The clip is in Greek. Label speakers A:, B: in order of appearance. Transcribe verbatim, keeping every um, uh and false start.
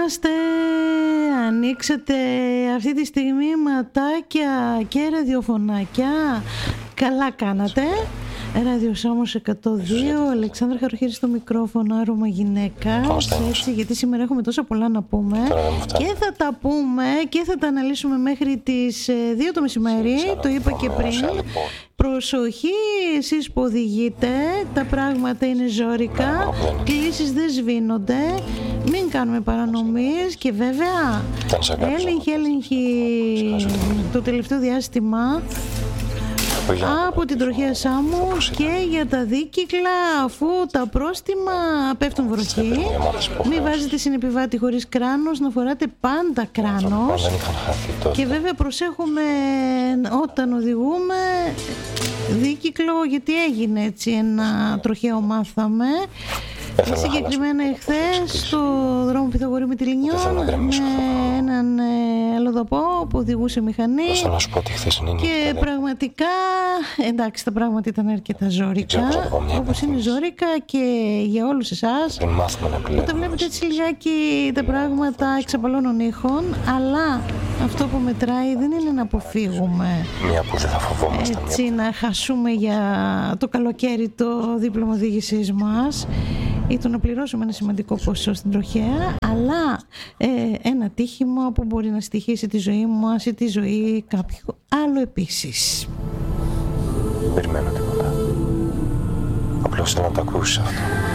A: είμαστε? Ανοίξατε αυτή τη στιγμή ματάκια και ραδιοφωνάκια? Καλά κάνατε. Ράδιο Σάμος εκατό δύο, Αλεξάνδρα Χαροχήρη στο μικρόφωνο, άρωμα γυναίκα. Έτσι, γιατί σήμερα έχουμε τόσα πολλά να πούμε και θα τα πούμε και θα τα αναλύσουμε μέχρι τις δύο το μεσημέρι. Το είπα και πριν. Προσοχή, εσείς που οδηγείτε, τα πράγματα είναι ζόρικα, κλήσεις δεν σβήνονται, μην κάνουμε παρανομίες και βέβαια έλεγχη, έλεγχη το τελευταίο διάστημα από την τροχέα Σάμου και για τα δίκυκλα, αφού τα πρόστιμα πέφτουν βροχή. Μην βάζετε συνεπιβάτη χωρίς κράνος, να φοράτε πάντα κράνος. Και βέβαια προσέχουμε όταν οδηγούμε δίκυκλο, γιατί έγινε έτσι ένα τροχαίο, μάθαμε. Συγκεκριμένα εχθές στο δρόμο Πυθαγορείου με τη Λινιόν, με έναν αλλοδαπό που οδηγούσε μηχανή και πραγματικά, εντάξει, τα πράγματα ήταν αρκετά ζόρικα, όπως είναι ζόρικα και για όλους εσάς. Όταν βλέπετε έτσι λιγάκι τα πράγματα εξαπαλώνων ήχων, αλλά αυτό που μετράει δεν είναι να αποφύγουμε έτσι, να χάσουμε για το καλοκαίρι το δίπλωμα οδήγησής μας ή το να πληρώσουμε ένα σημαντικό ποσό στην τροχέα, αλλά ε, ένα τύχημα που μπορεί να στοιχήσει τη ζωή μας ή τη ζωή κάποιου άλλου επίσης.
B: Δεν περιμένω τίποτα. Απλώς θέλω να το ακούσεις αυτό.